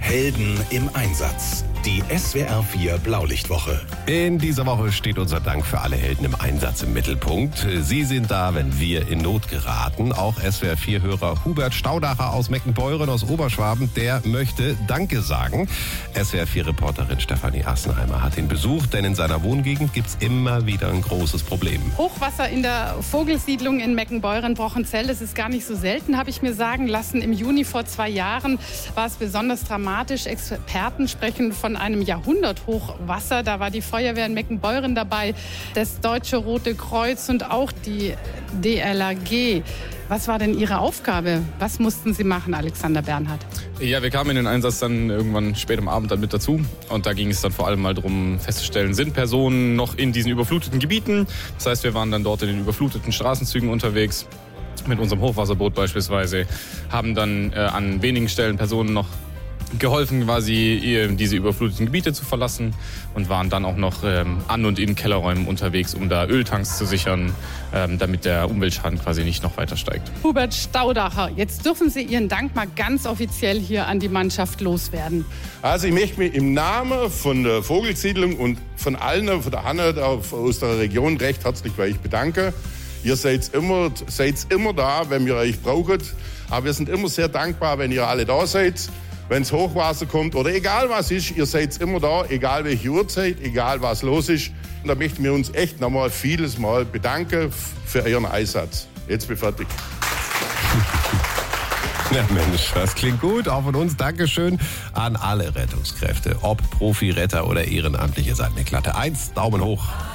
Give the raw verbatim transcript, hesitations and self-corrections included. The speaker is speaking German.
Helden im Einsatz. Die S W R vier Blaulichtwoche. In dieser Woche steht unser Dank für alle Helden im Einsatz im Mittelpunkt. Sie sind da, wenn wir in Not geraten. Auch S W R vier Hörer Hubert Staudacher aus Meckenbeuren aus Oberschwaben, der möchte Danke sagen. S W R vier Reporterin Stefanie Assenheimer hat ihn besucht, denn in seiner Wohngegend gibt es immer wieder ein großes Problem. Hochwasser in der Vogelsiedlung in Meckenbeuren-Brochenzell, das ist gar nicht so selten, habe ich mir sagen lassen. Im Juni vor zwei Jahren war es besonders dramatisch. Experten sprechen von einem Jahrhunderthochwasser. Da war die Feuerwehr in Meckenbeuren dabei, das Deutsche Rote Kreuz und auch die D L R G. Was war denn Ihre Aufgabe? Was mussten Sie machen, Alexander Bernhard? Ja, wir kamen in den Einsatz dann irgendwann spät am Abend dann mit dazu. Und da ging es dann vor allem mal darum festzustellen, sind Personen noch in diesen überfluteten Gebieten? Das heißt, wir waren dann dort in den überfluteten Straßenzügen unterwegs, mit unserem Hochwasserboot beispielsweise, haben dann äh, an wenigen Stellen Personen noch geholfen, quasi diese überfluteten Gebiete zu verlassen und waren dann auch noch ähm, an und in Kellerräumen unterwegs, um da Öltanks zu sichern, ähm, damit der Umweltschaden quasi nicht noch weiter steigt. Hubert Staudacher, jetzt dürfen Sie Ihren Dank mal ganz offiziell hier an die Mannschaft loswerden. Also ich möchte mich im Namen von der Vogelsiedlung und von allen, von der Hanne aus der Region recht herzlich bei euch bedanken. Ihr seid immer, seid immer da, wenn wir euch brauchen. Aber wir sind immer sehr dankbar, wenn ihr alle da seid. Wenn es Hochwasser kommt oder egal was ist, ihr seid immer da, egal welche Uhrzeit, egal was los ist. Und da möchten wir uns echt nochmal vieles Mal bedanken für euren Einsatz. Jetzt bin ich fertig. Ja Mensch, das klingt gut. Auch von uns Dankeschön an alle Rettungskräfte. Ob Profi, Retter oder Ehrenamtliche, seid eine glatte Eins. Daumen hoch.